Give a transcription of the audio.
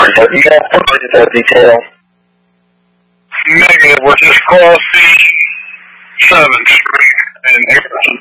You got that detail. Negative. We're just crossing 7th Street in Everton.